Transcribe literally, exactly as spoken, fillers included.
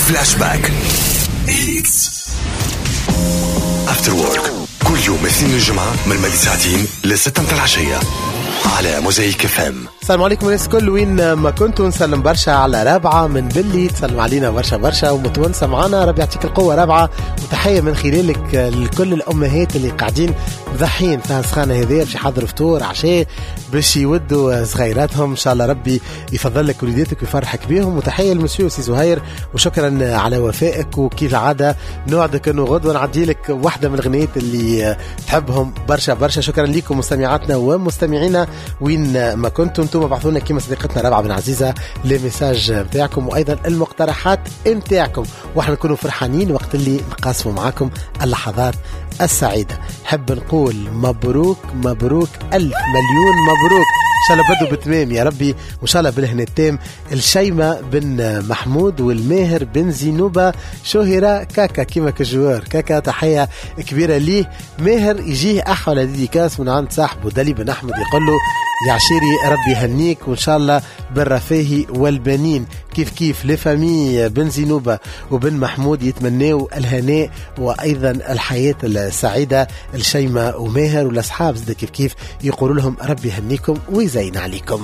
فلاش باك إيتس أفتر وورك كل يوم اثنين الجمعة من مدى ساعتين لستة متاع العشية على موزايك اف ام. السلام عليكم الناس كل وين ما كنتوا، نسلم برشا على رابعة من بلي، تسلم علينا برشا برشا ومتونسة معنا، ربي يعطيك القوة رابعة، وتحية من خلالك لكل الأمهات اللي قاعدين مضحين في هالسخانة هذه باش يحضروا فطور عشاء باش يودوا صغيراتهم، إن شاء الله ربي يفضل لك وليداتك ويفرحك بيهم. وتحية للمسيو سي زهير وشكرا على وفائك، وكيف العادة نوعدك انه غدوة نعدي لك واحدة من الغنيات اللي تحبهم برشا برشا. شكرا لكم مستمعاتنا ومستمعينا وين ما كنتم انتم، بعثونا كيما صديقتنا رابعة بن عزيزة لمساج بتاعكم وايضا المقترحات بتاعكم، واحنا نكونوا فرحانين وقت اللي نقاسموا معاكم اللحظات السعيدة. حب نقول مبروك مبروك ألف مليون مبروك، إن شاء الله بدوا بتمام يا ربي، وإن شاء الله بالهنا التام الشيمة بن محمود والماهر بن زينوبة شهرة كاكا كيما كجوار كاكا. تحية كبيرة ليه. ماهر يجيه أحوال ديديكاس من عند صاحبه دلي بن أحمد، يقول له يا عشيري ربي هنيك وإن شاء الله بالرفاه والبنين. كيف كيف لفامي بن زينوبة وبن محمود يتمنوا الهناء وأيضا الحياة السعيدة الشيمة وماهر، والأصحاب زي كيف كيف يقولوا لهم ربي هنيكم ويزين عليكم.